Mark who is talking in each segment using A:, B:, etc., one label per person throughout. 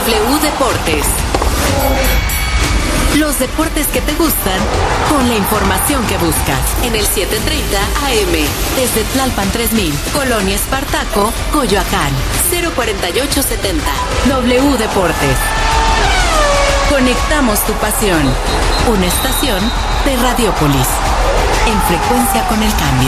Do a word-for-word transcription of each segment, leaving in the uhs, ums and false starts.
A: W Deportes. Los deportes que te gustan, con la información que buscas. En el setecientos treinta A M, desde Tlalpan tres mil, Colonia Espartaco, Coyoacán, cero cuarenta y ocho setenta. W Deportes. Conectamos tu pasión. Una estación de Radiopolis. En frecuencia con el cambio.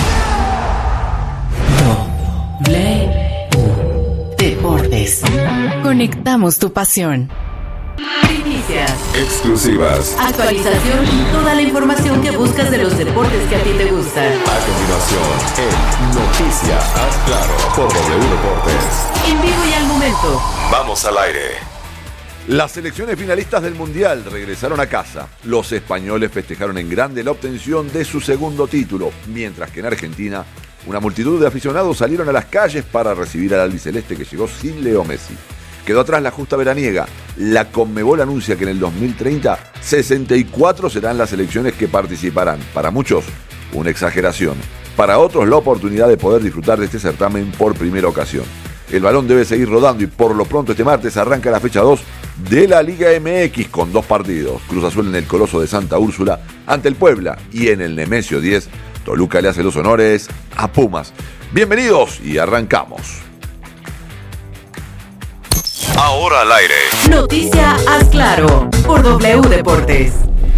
A: W Deportes. Conectamos tu pasión. Primicias,
B: exclusivas,
A: actualización y toda la información que buscas de los deportes que a ti te gustan.
B: A continuación, en Noticias Haz Claro por W Deportes.
A: En vivo y al momento.
B: Vamos al aire.
C: Las selecciones finalistas del Mundial regresaron a casa. Los españoles festejaron en grande la obtención de su segundo título, mientras que en Argentina una multitud de aficionados salieron a las calles para recibir al albiceleste que llegó sin Leo Messi. Quedó atrás la justa veraniega. La Conmebol anuncia que en el dos mil treinta sesenta y cuatro serán las selecciones que participarán. Para muchos, una exageración. Para otros, la oportunidad de poder disfrutar de este certamen por primera ocasión. El balón debe seguir rodando y por lo pronto este martes arranca la fecha dos de la Liga M X con dos partidos. Cruz Azul en el Coloso de Santa Úrsula ante el Puebla y en el Nemesio diez, Toluca le hace los honores a Pumas. Bienvenidos y arrancamos.
B: Ahora al aire.
A: Noticia Haz Claro por W Deportes.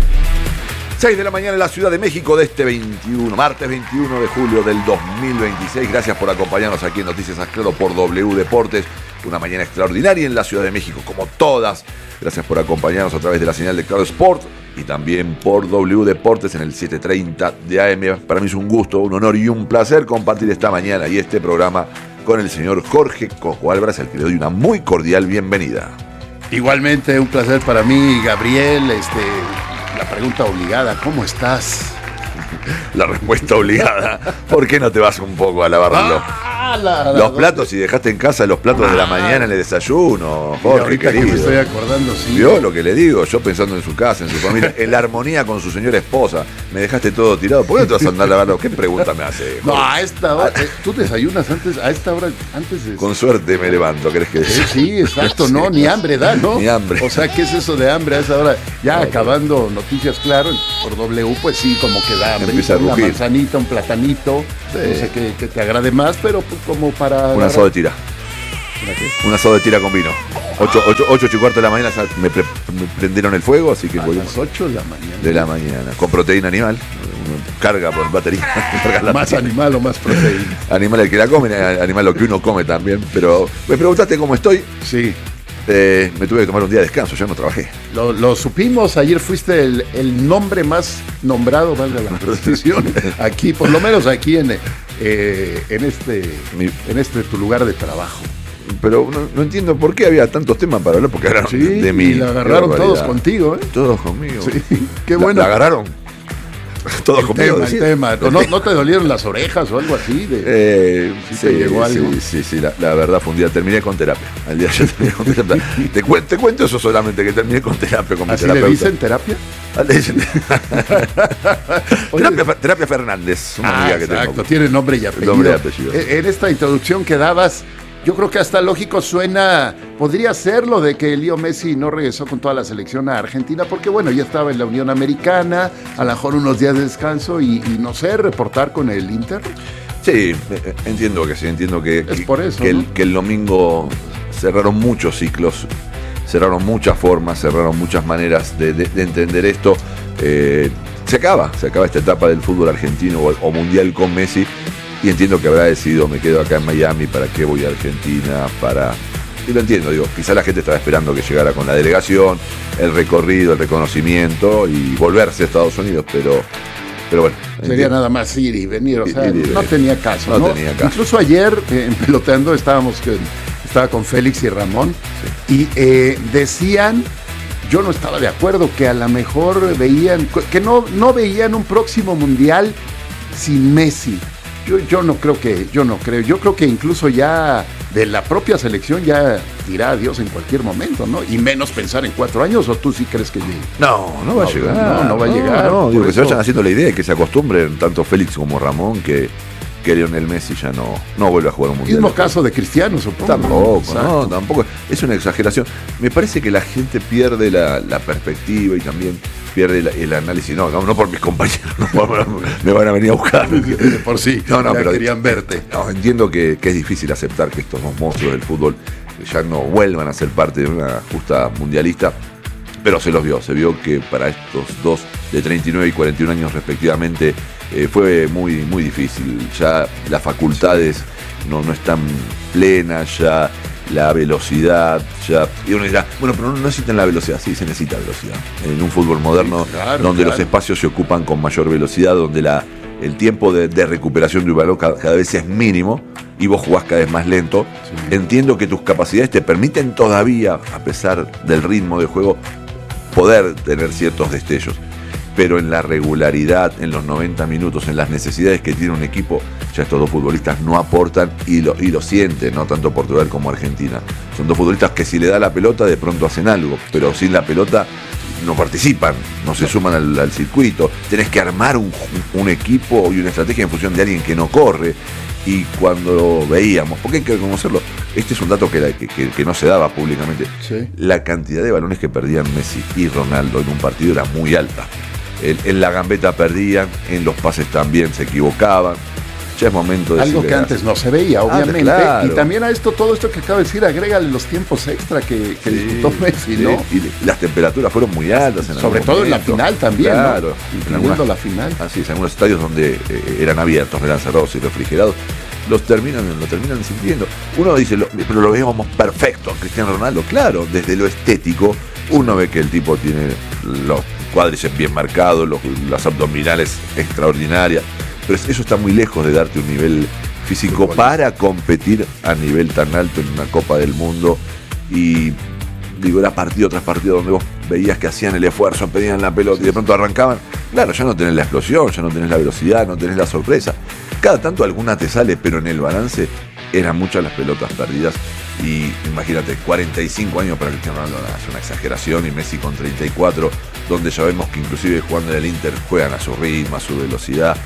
C: seis de la mañana en la Ciudad de México de este veintiuno, martes veintiuno de julio del dos mil veintiséis. Gracias por acompañarnos aquí en Noticias Haz Claro por W Deportes. Una mañana extraordinaria en la Ciudad de México, como todas. Gracias por acompañarnos a través de la señal de Claro Sport y también por W Deportes en el setecientos treinta de A M. Para mí es un gusto, un honor y un placer compartir esta mañana y este programa con el señor Jorge Cojo Álvarez, al que le doy una muy cordial bienvenida.
D: Igualmente, un placer para mí, Gabriel. Este, la pregunta obligada, ¿cómo estás?
C: La respuesta obligada, ¿por qué no te vas un poco a lavarlo?
D: Ah, la, la,
C: los platos, si dejaste en casa los platos ah, de la mañana en el desayuno, Jorge,
D: ahorita
C: querido.
D: Que me estoy acordando, sí.
C: ¿Vio lo que le digo? Yo pensando en su casa, en su familia, en la armonía con su señora esposa. Me dejaste todo tirado. ¿Por qué no te vas a andar a lavarlo? ¿Qué pregunta me hace?
D: No, a esta hora. Eh, ¿Tú desayunas antes, a esta hora, antes de...?
C: Con suerte me levanto, ¿crees que
D: sí? Sí, exacto, no, ni hambre da, ¿no?
C: Ni hambre.
D: O sea, ¿qué es eso de hambre a esa hora? Ya no, acabando no. Noticias Claro, por W, pues sí, como que da hambre.
C: Empieza a rugir.
D: Una manzanita, un platanito, sí. No sé qué, qué te agrade más, pero pues como para...
C: Un asado de tira. Un asado de tira con vino. Ocho, ocho, ocho, ocho y cuarto de la mañana me, pre, me prendieron el fuego, así que
D: a
C: voy.
D: las ocho de la mañana.
C: De la mañana. Con proteína animal. Carga por batería.
D: Carga más animal o más proteína.
C: Animal el que la come, animal lo que uno come también. Pero me preguntaste cómo estoy.
D: Sí.
C: Eh, me tuve que tomar un día de descanso, yo no trabajé.
D: Lo, lo supimos, ayer fuiste el, el nombre más nombrado, valga la repetición, aquí, por lo menos aquí en, eh, en, este, Mi... en este tu lugar de trabajo.
C: Pero no, no entiendo por qué había tantos temas para hablar, porque agarraron
D: sí,
C: de mí.
D: Y la agarraron todos contigo, ¿eh?
C: Todos conmigo.
D: Sí, qué bueno.
C: La, la agarraron. Todos
D: el
C: conmigo.
D: Tema, el tema. ¿No, ¿No te dolieron las orejas o algo así? De,
C: eh,
D: ¿sí
C: sí,
D: te llegó algo?
C: sí, sí, sí, la, la verdad fue un día, terminé con terapia. Al día yo terminé con terapia. te, cu- te cuento eso solamente, que terminé con terapia con mi
D: ¿Así
C: terapeuta.
D: le dicen terapia?
C: terapia, terapia Fernández, una
D: ah,
C: amiga que
D: exacto,
C: tengo.
D: Tiene nombre y apellido.
C: Nombre y apellido.
D: En esta introducción que dabas, yo creo que hasta lógico suena, podría ser lo de que Leo Messi no regresó con toda la selección a Argentina, porque bueno, ya estaba en la Unión Americana, a lo mejor unos días de descanso y, y no sé, reportar con el Inter.
C: Sí, entiendo que sí, entiendo que,
D: es
C: que,
D: por eso,
C: que,
D: ¿no?
C: el, que el domingo cerraron muchos ciclos, cerraron muchas formas, cerraron muchas maneras de, de, de entender esto. Eh, se acaba, se acaba esta etapa del fútbol argentino o, o mundial con Messi. Y entiendo que habrá decidido, me quedo acá en Miami, ¿para qué voy a Argentina? Para... Y lo entiendo, digo, quizá la gente estaba esperando que llegara con la delegación, el recorrido, el reconocimiento y volverse a Estados Unidos, pero, pero bueno.
D: Sería
C: entiendo.
D: Nada más ir y venir, o sea,
C: ir y
D: no
C: venir.
D: tenía caso.
C: No,
D: ¿no?
C: tenía caso.
D: Incluso ayer, eh, en Peloteando, estábamos, que, estaba con Félix y Ramón, sí. y eh, decían... Yo no estaba de acuerdo, que a lo mejor veían, que no, no veían un próximo mundial sin Messi. Yo, yo no creo que, yo no creo, yo creo que incluso ya de la propia selección ya dirá adiós en cualquier momento, ¿no? Y menos pensar en cuatro años, ¿o tú sí crees que llegue?
C: No, no va no, a llegar.
D: No, no va a
C: no,
D: llegar.
C: No, digo, que
D: eso...
C: se vayan haciendo la idea y que se acostumbren tanto Félix como Ramón, que, que Lionel Messi ya no, no vuelve a jugar un mundial.
D: Mismo caso de Cristiano, supongo.
C: Tampoco,
D: Exacto.
C: no, tampoco. Es una exageración. Me parece que la gente pierde la, la perspectiva y también pierde el, el análisis. No, no, no por mis compañeros, no por, me van a venir a buscar.
D: De por sí,
C: no, no,
D: ya
C: pero
D: querían verte.
C: No, entiendo que, que es difícil aceptar que estos dos monstruos del fútbol ya no vuelvan a ser parte de una justa mundialista. Pero se los vio, se vio que para estos dos de treinta y nueve y cuarenta y un años respectivamente eh, fue muy, muy difícil. Ya las facultades no, no están plenas, ya la velocidad, ya... Y uno dirá, bueno, pero no necesitan la velocidad. Sí, se necesita velocidad. En un fútbol moderno, sí, claro, donde claro. los espacios se ocupan con mayor velocidad, donde la, el tiempo de, de recuperación de un balón cada, cada vez es mínimo y vos jugás cada vez más lento. Sí. Entiendo que tus capacidades te permiten todavía, a pesar del ritmo de juego, poder tener ciertos destellos, pero en la regularidad, en los noventa minutos, en las necesidades que tiene un equipo, ya estos dos futbolistas no aportan y lo, y lo sienten, no tanto Portugal como Argentina. Son dos futbolistas que si le da la pelota de pronto hacen algo, pero sin la pelota no participan, no se suman al, al circuito. Tenés que armar un, un equipo y una estrategia en función de alguien que no corre. Y cuando veíamos, porque hay que reconocerlo, este es un dato que, que, que, que no se daba públicamente, sí. La cantidad de balones que perdían Messi y Ronaldo en un partido era muy alta. En, en la gambeta perdían, en los pases también se equivocaban. Ya es momento de
D: algo que antes no se veía, obviamente.
C: Ah, claro.
D: Y también a esto, todo esto que acabo de decir, agrégale los tiempos extra que, que sí, disputó Messi, ¿no?
C: Sí. Y las temperaturas fueron muy altas. En
D: Sobre todo momento. En la final también,
C: claro,
D: ¿no? Incluyendo algunas, la final.
C: Así es, en algunos estadios donde eh, eran abiertos, eran cerrados y refrigerados, los terminan, lo terminan sintiendo. Uno dice, lo, pero lo veíamos perfecto, Cristiano Ronaldo. Claro, desde lo estético, uno ve que el tipo tiene los cuádriceps bien marcados, los, las abdominales extraordinarias. Pero eso está muy lejos de darte un nivel físico para competir a nivel tan alto en una Copa del Mundo. Y digo, era partido tras partido donde vos veías que hacían el esfuerzo, pedían la pelota y de pronto arrancaban. Claro, ya no tenés la explosión, ya no tenés la velocidad, no tenés la sorpresa. Cada tanto alguna te sale, pero en el balance eran muchas las pelotas perdidas. Y imagínate, cuarenta y cinco años para Cristiano Ronaldo es una exageración, y Messi con treinta y cuatro, donde ya vemos que inclusive jugando en el Inter juegan a su ritmo, a su velocidad.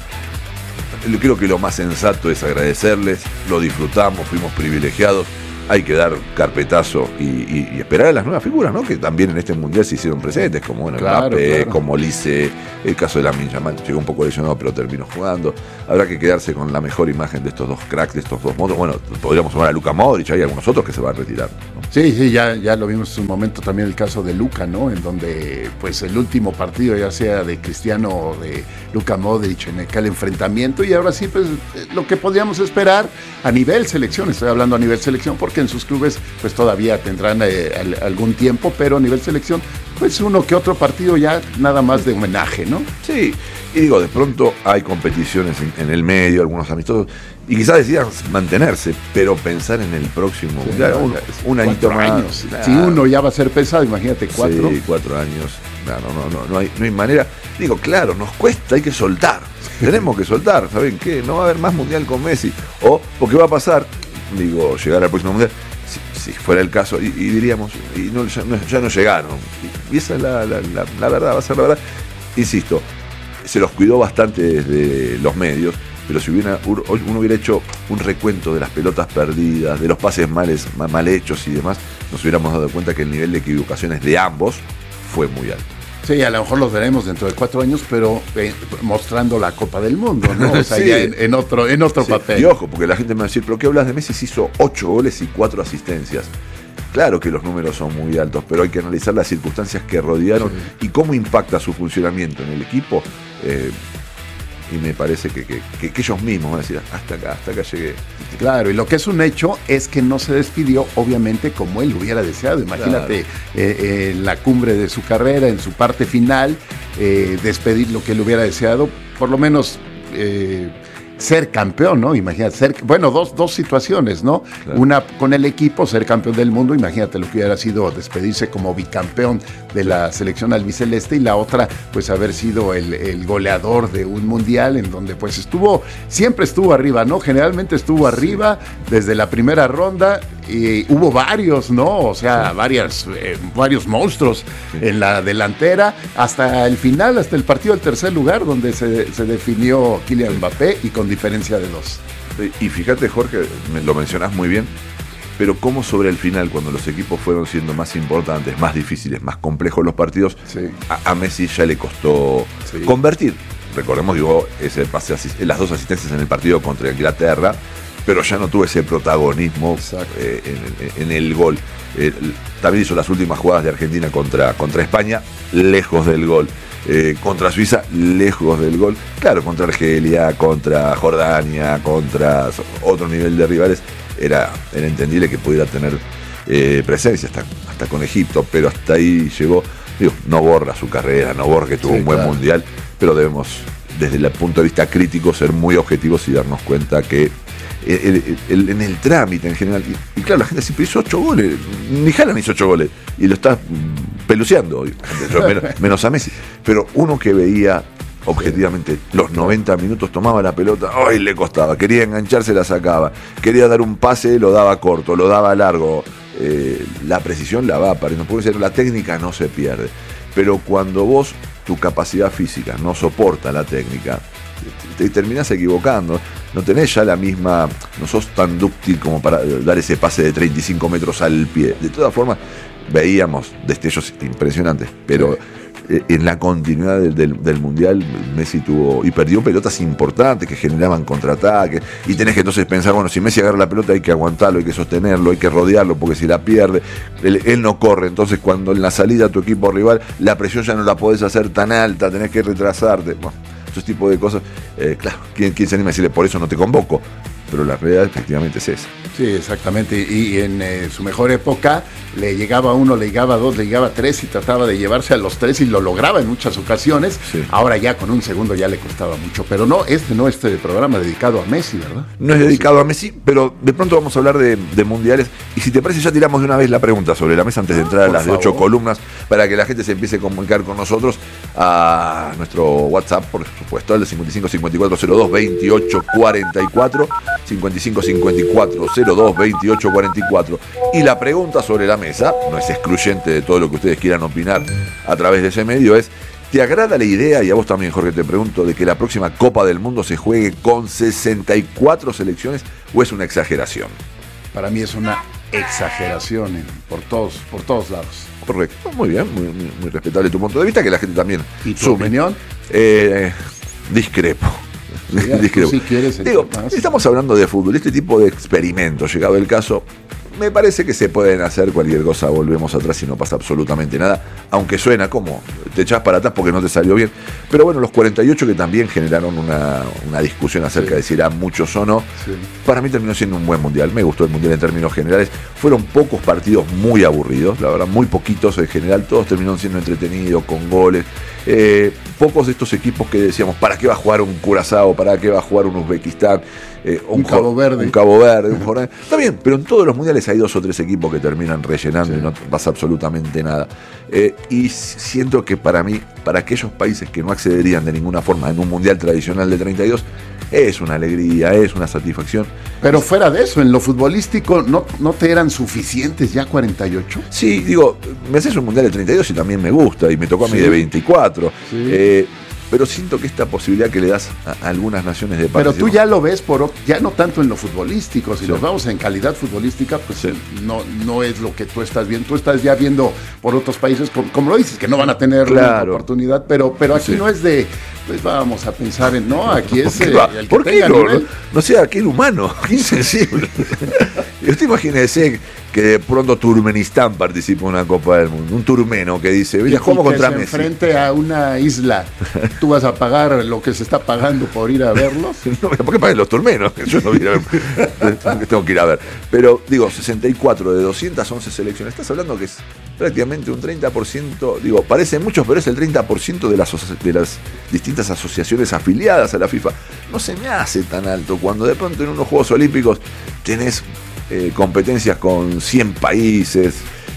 C: Creo que lo más sensato es agradecerles, lo disfrutamos, fuimos privilegiados, hay que dar carpetazo y, y, y esperar a las nuevas figuras, ¿no? Que también en este mundial se hicieron presentes, como bueno,
D: claro,
C: Mbappé,
D: claro.
C: como Lice, el caso de Lamine Yamal, llegó un poco lesionado pero terminó jugando. Habrá que quedarse con la mejor imagen de estos dos cracks, de estos dos modos. Bueno, podríamos sumar a Luka Modric, hay algunos otros que se van a retirar, ¿no?
D: Sí, sí, ya, ya lo vimos en un momento también el caso de Luka, ¿no? En donde pues el último partido, ya sea de Cristiano o de Luka Modric, en aquel enfrentamiento, y ahora sí, pues lo que podríamos esperar a nivel selección, estoy hablando a nivel selección porque en sus clubes pues todavía tendrán eh, algún tiempo, pero a nivel selección pues uno que otro partido ya nada más de homenaje, ¿no?
C: Sí, y digo, de pronto hay competiciones en, en el medio, algunos amistosos, y quizás decidan mantenerse, pero pensar en el próximo
D: sí,
C: mundial,
D: no,
C: un, un añito más.
D: Años. Nah. Si uno ya va a ser pesado, imagínate cuatro.
C: Sí, cuatro años, no, no, no, no, hay, no hay manera. Digo, claro, nos cuesta, hay que soltar, tenemos que soltar, ¿saben qué? No va a haber más mundial con Messi, o porque va a pasar, digo, llegar al próximo mundial, si, si fuera el caso, y, y diríamos, y no, ya, no, ya no llegaron, y, y esa es la, la, la, la verdad, va a ser la verdad. Insisto, se los cuidó bastante desde los medios, pero si hubiera, uno hubiera hecho un recuento de las pelotas perdidas, de los pases males, mal hechos y demás, nos hubiéramos dado cuenta que el nivel de equivocaciones de ambos fue muy alto.
D: Sí, a lo mejor los veremos dentro de cuatro años, pero eh, mostrando la Copa del Mundo, ¿no? O sea,
C: sí.
D: ya en, en otro, en otro
C: Sí.
D: papel.
C: Y ojo, porque la gente me va a decir, ¿pero qué hablas de Messi? Si hizo ocho goles y cuatro asistencias. Claro que los números son muy altos, pero hay que analizar las circunstancias que rodearon sí. y cómo impacta su funcionamiento en el equipo. Eh, y me parece que, que, que, que ellos mismos van a decir, hasta acá, hasta acá llegué.
D: Claro, y lo que es un hecho es que no se despidió, obviamente, como él hubiera deseado. Imagínate, claro. eh, eh, en la cumbre de su carrera, en su parte final, eh, despedir lo que él hubiera deseado, por lo menos eh, ser campeón, ¿no? Imagínate, ser, bueno, dos, dos situaciones, ¿no? Claro. Una con el equipo, ser campeón del mundo, imagínate lo que hubiera sido despedirse como bicampeón de la selección albiceleste, y la otra, pues haber sido el, el goleador de un mundial en donde pues estuvo, siempre estuvo arriba, ¿no? Generalmente estuvo arriba desde la primera ronda, y hubo varios, ¿no? O sea, sí. varias, eh, varios monstruos sí. en la delantera, hasta el final, hasta el partido del tercer lugar, donde se, se definió Kylian Mbappé, y con diferencia de dos.
C: Y fíjate, Jorge, me lo mencionás muy bien, pero cómo sobre el final, cuando los equipos fueron siendo más importantes, más difíciles, más complejos los partidos, sí. a, a Messi ya le costó sí. convertir. Recordemos, digo, ese pase, las dos asistencias en el partido contra Inglaterra, pero ya no tuvo ese protagonismo eh, en, en el gol. Eh, también hizo las últimas jugadas de Argentina contra, contra España, lejos del gol. Eh, contra Suiza, lejos del gol. Claro, contra Argelia, contra Jordania, contra otro nivel de rivales, era, era entendible que pudiera tener eh, presencia hasta, hasta con Egipto, pero hasta ahí llegó. Digo, no borra su carrera, no borra que tuvo sí, un buen claro. mundial, pero debemos, desde el punto de vista crítico, ser muy objetivos y darnos cuenta que el, el, el, en el trámite en general, y, y claro, la gente siempre hizo ocho goles, ni Haaland hizo ocho goles, y lo está peluceando, menos, menos a Messi, pero uno que veía objetivamente los noventa minutos, tomaba la pelota, ¡ay! Le costaba, quería engancharse, la sacaba, quería dar un pase, lo daba corto, lo daba largo, eh, la precisión la va apareciendo, puede ser, la técnica no se pierde, pero cuando vos, tu capacidad física no soporta la técnica, te, te terminás equivocando, no tenés ya la misma, no sos tan dúctil como para dar ese pase de treinta y cinco metros al pie. De todas formas, veíamos destellos impresionantes, pero sí. en la continuidad del, del, del Mundial, Messi tuvo y perdió pelotas importantes que generaban contraataques, y tenés que entonces pensar, bueno, si Messi agarra la pelota hay que aguantarlo, hay que sostenerlo, hay que rodearlo, porque si la pierde, él, él no corre, entonces cuando en la salida a tu equipo rival, la presión ya no la podés hacer tan alta, tenés que retrasarte, bueno, esos tipos de cosas, eh, claro, ¿quién, quién se anima a decirle por eso no te convoco? Pero la realidad efectivamente es esa.
D: Sí, exactamente, y, y en eh, su mejor época le llegaba uno, le llegaba dos, le llegaba tres, y trataba de llevarse a los tres, y lo lograba en muchas ocasiones. Sí. Ahora ya con un segundo ya le costaba mucho, pero no, este no es este programa dedicado a Messi, ¿verdad?
C: No es dedicado sí. a Messi, pero de pronto vamos a hablar de, de mundiales, y si te parece ya tiramos de una vez la pregunta sobre la mesa antes de entrar ah, a las de ocho columnas, para que la gente se empiece a comunicar con nosotros a nuestro WhatsApp, por supuesto, al de cincuenta y cinco cincuenta y cuatro cero dos veintiocho cuarenta y cuatro, cincuenta y cinco cincuenta y cuatro cero dos veintiocho cuarenta y cuatro. Y la pregunta sobre la mesa, no es excluyente de todo lo que ustedes quieran opinar a través de ese medio, es: ¿te agrada la idea, y a vos también, Jorge, te pregunto, de que la próxima Copa del Mundo se juegue con sesenta y cuatro selecciones, o es una exageración?
D: Para mí es una exageración en, por todos, por todos lados.
C: Correcto, muy bien, muy, muy, muy respetable tu punto de vista, que la gente también.
D: ¿Y tu sume. opinión?
C: Eh, discrepo.
D: Sí, si quieres,
C: Digo, estamos hablando de fútbol, este tipo de experimentos, llegado el caso, me parece que se pueden hacer cualquier cosa, volvemos atrás y no pasa absolutamente nada, aunque suena como te echás para atrás porque no te salió bien, pero bueno, los cuarenta y ocho que también generaron una, una discusión acerca sí. de si eran muchos o no, sí. para mí terminó siendo un buen mundial, me gustó el mundial en términos generales, fueron pocos partidos muy aburridos, la verdad, muy poquitos en general, todos terminaron siendo entretenidos, con goles. Eh, pocos de estos equipos que decíamos, ¿para qué va a jugar un Curazao? ¿Para qué va a jugar un Uzbekistán? Eh, un,
D: un Cabo Verde.
C: Un Cabo Verde, un Jordania. Está bien, pero en todos los mundiales hay dos o tres equipos que terminan rellenando sí. y no pasa absolutamente nada. Eh, y siento que para mí, para aquellos países que no accederían de ninguna forma en un mundial tradicional de treinta y dos, es una alegría, es una satisfacción.
D: Pero fuera de eso, en lo futbolístico, ¿no, no te eran suficientes ya cuarenta y ocho?
C: Sí, digo, me haces un mundial de treinta y dos y también me gusta, y me tocó a mí sí. de veinticuatro. Sí. Eh, pero siento que esta posibilidad que le das a algunas naciones de países.
D: Pero tú ya lo ves, por ya no tanto en lo futbolístico, si sí. nos vamos en calidad futbolística, pues sí. no, no es lo que tú estás viendo. Tú estás ya viendo por otros países, como, como lo dices, que no van a tener
C: claro.
D: oportunidad, pero, pero aquí sí. no es de, pues vamos a pensar en, no, aquí es
C: el, el que ¿Por qué no? Nivel. No sea aquel humano, qué insensible. Usted imagínese que de pronto Turkmenistán participa en una Copa del Mundo, un turmeno que dice, mira, ¿cómo contra Messi?
D: Frente a una isla, ¿tú vas a pagar lo que se está pagando por ir a verlos?
C: No, ¿por qué paguen los turmenos? Yo no voy a ir a ver, tengo que ir a ver. Pero digo, sesenta y cuatro de doscientas once selecciones, estás hablando que es prácticamente un treinta por ciento, digo, parecen muchos, pero es el treinta por ciento de las, de las distintas asociaciones afiliadas a la FIFA. No se me hace tan alto cuando de pronto en unos Juegos Olímpicos tenés Eh, competencias con cien países,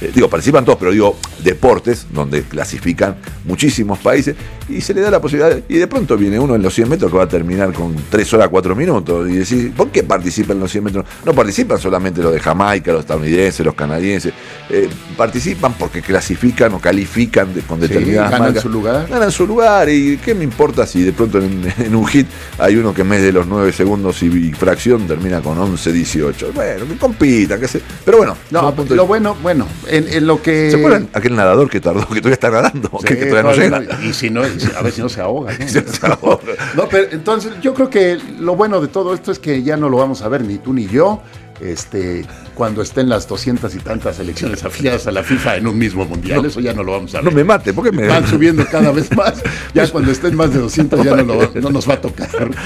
C: eh, digo, participan todos, pero digo, deportes, donde clasifican muchísimos países, y se le da la posibilidad, y de pronto viene uno en los cien metros que va a terminar con tres horas cuatro minutos, y decís, ¿por qué participan en los cien metros? No participan solamente los de Jamaica, los estadounidenses, los canadienses, eh, participan porque clasifican o califican de, con determinadas
D: sí, ganan
C: marcas.
D: su lugar.
C: Ganan su lugar, y qué me importa si de pronto en, en un hit hay uno que en vez de los nueve segundos y, y fracción termina con once dieciocho. Bueno, que compitan, que se... Pero bueno,
D: no,
C: no, punto
D: lo
C: de...
D: bueno, bueno, en, en lo que...
C: ¿Se acuerdan aquel nadador que tardó, que todavía está nadando?
D: Sí,
C: que, que todavía no
D: todavía
C: llega.
D: no, y si no, a ver si no se ahoga. ¿no?
C: Se ahoga.
D: No, pero entonces yo creo que lo bueno de todo esto es que ya no lo vamos a ver ni tú ni yo, este, cuando estén las doscientas y tantas selecciones afiliadas a la FIFA en un mismo mundial, no, eso ya no lo vamos a ver.
C: No me mate, porque me...
D: Van subiendo cada vez más, ya cuando estén más de doscientas ya no, lo, no nos va a tocar.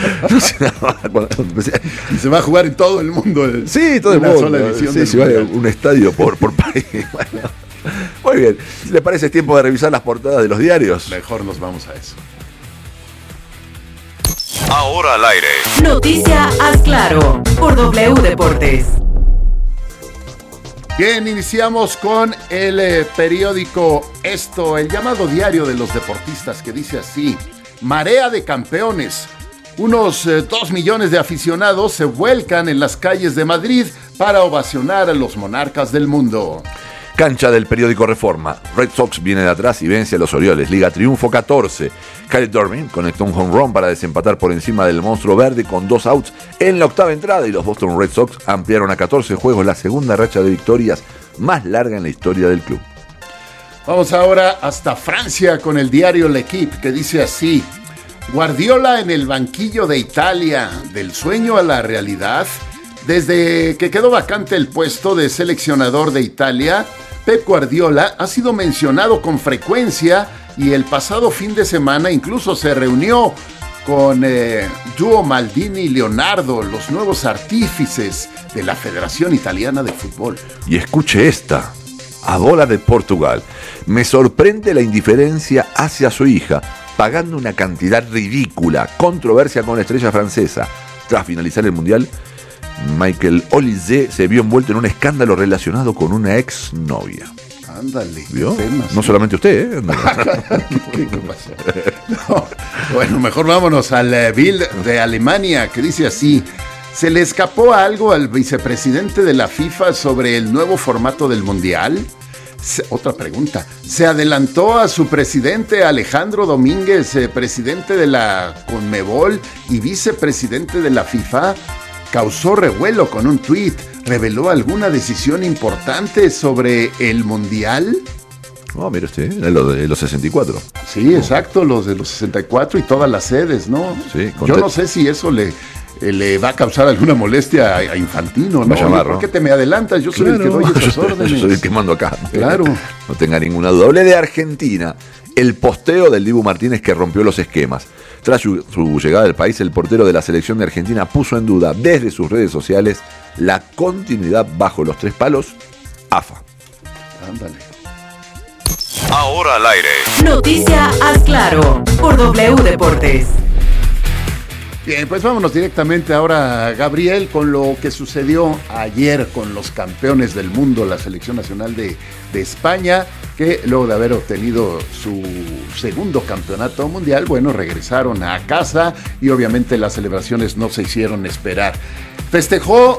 D: Y se va a jugar en todo el mundo. El,
C: sí, todo el
D: una
C: mundo.
D: Sola edición
C: sí, se va a un estadio por, por país. Bueno, muy bien, ¿le parece tiempo de revisar las portadas de los diarios?
D: Mejor nos vamos a eso.
B: Ahora al aire.
A: Noticia Haz Claro por W Deportes.
D: Bien, iniciamos con el eh, periódico Esto, el llamado diario de los deportistas, que dice así: marea de campeones. Unos eh, dos millones de aficionados se vuelcan en las calles de Madrid para ovacionar a los monarcas del mundo.
C: Cancha del periódico Reforma. Red Sox viene de atrás y vence a los Orioles. Liga Triunfo catorce. Kyle Durbin conectó un home run para desempatar por encima del monstruo verde con dos outs en la octava entrada, y los Boston Red Sox ampliaron a catorce juegos la segunda racha de victorias más larga en la historia del club.
D: Vamos ahora hasta Francia con el diario L'Equipe, que dice así: Guardiola en el banquillo de Italia, del sueño a la realidad. Desde que quedó vacante el puesto de seleccionador de Italia, Pep Guardiola ha sido mencionado con frecuencia, y el pasado fin de semana incluso se reunió con eh, Duo Maldini y Leonardo, los nuevos artífices de la Federación Italiana de Fútbol.
C: Y escuche esta, a bola de Portugal. Me sorprende la indiferencia hacia su hija, pagando una cantidad ridícula. Controversia con la estrella francesa. Tras finalizar el Mundial, Michael Olise se vio envuelto en un escándalo relacionado con una ex novia.
D: Ándale.
C: ¿Vio?
D: Temas,
C: no
D: ¿sí?
C: solamente usted, ¿eh?
D: ¿Qué, qué pasó? No. Bueno, mejor vámonos al eh, Bild de Alemania, que dice así: ¿se le escapó algo al vicepresidente de la FIFA sobre el nuevo formato del Mundial? Se, otra pregunta. ¿Se adelantó a su presidente Alejandro Domínguez, eh, presidente de la CONMEBOL y vicepresidente de la FIFA? Causó revuelo con un tuit. ¿Reveló alguna decisión importante sobre el Mundial?
C: Oh, mire usted, lo de los sesenta y cuatro.
D: Sí, exacto, los de los sesenta y cuatro y todas las sedes, ¿no?
C: Sí,
D: yo no sé si eso le, le va a causar alguna molestia a, a Infantino, ¿no?
C: Llamarlo.
D: ¿Por qué te me adelantas? Yo soy
C: Claro,
D: el que doy esas
C: yo,
D: órdenes.
C: yo soy el que mando acá.
D: Claro.
C: No tenga ninguna duda. Hablé de Argentina. El posteo del Dibu Martínez que rompió los esquemas. Tras su, su llegada al país, el portero de la selección de Argentina puso en duda desde sus redes sociales la continuidad bajo los tres palos A F A.
D: Ándale.
B: Ahora al aire.
A: Noticia Haz Claro por W Deportes.
D: Bien, pues vámonos directamente ahora, Gabriel, con lo que sucedió ayer con los campeones del mundo, la selección nacional de, de España, que luego de haber obtenido su segundo campeonato mundial, bueno, regresaron a casa y obviamente las celebraciones no se hicieron esperar. Festejó